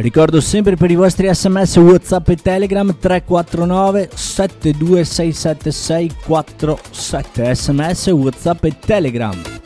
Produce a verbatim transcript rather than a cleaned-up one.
Ricordo sempre per i vostri sms, WhatsApp e Telegram tre quattro nove sette due sei sette sei quattro sette, sms, WhatsApp e Telegram.